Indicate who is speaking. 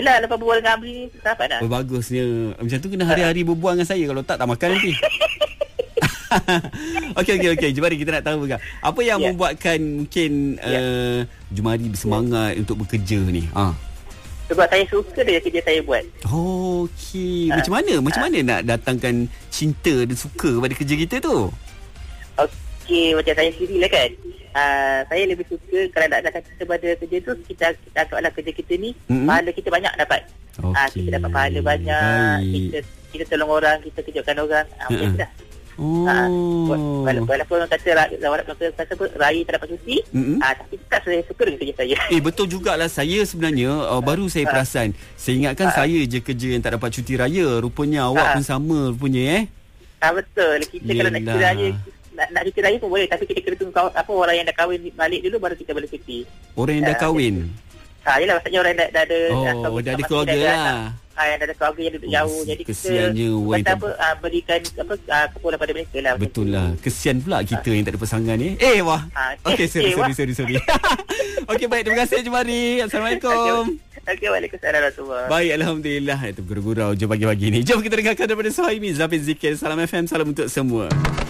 Speaker 1: Yelah, lepas berbual dengan Amri ni sarapan lah.
Speaker 2: Bagusnya. Macam tu kena hari-hari berbual dengan saya. Kalau tak makan nanti. Okey. Jumari, kita nak tahu juga apa yang membuatkan mungkin Jumari bersemangat untuk bekerja ni.
Speaker 1: Sebab saya suka dia kerja saya buat.
Speaker 2: Okey. Macam mana nak datangkan cinta dan suka pada kerja kita tu?
Speaker 1: Okey, macam saya sendiri lah kan. Saya lebih suka kalau nak datang kita pada kerja tu, kita anggaplah kerja kita ni pahala kita banyak dapat. Kita dapat pahala banyak. Kita tolong orang, kita kejutkan orang. Macam tu dah. Walaupun orang kata raya tak dapat cuti, tapi tak saya suka dengan kerja saya.
Speaker 2: Betul jugalah. Saya sebenarnya baru saya perasan. Saya ingatkan saya je kerja yang tak dapat cuti raya. Rupanya awak pun sama rupanya.
Speaker 1: Betul. Kita kalau nak cuti raya, nak cuti raya pun boleh, tapi kita kena tunggu orang yang dah kahwin balik dulu baru kita boleh cuti.
Speaker 2: Orang yang dah kahwin?
Speaker 1: Yelah, maksudnya orang yang dah ada
Speaker 2: dah ada keluarga lah.
Speaker 1: Yang dah ada keluarga yang duduk jauh. Jadi
Speaker 2: kesiannya
Speaker 1: kita berikan kepulan pada mereka lah.
Speaker 2: Betul lah. Kesian pula kita yang tak ada pasangan ni. Wah. Okey, sorry. Okey, baik. Terima kasih Jumari. Assalamualaikum.
Speaker 1: Okey, waalaikumsalam warahmatullahi.
Speaker 2: Baik, alhamdulillah. Itu bergurau je pagi-pagi ni. Jom kita dengarkan daripada Suhaimi, Zafin Zikir. Salam FM, salam untuk semua.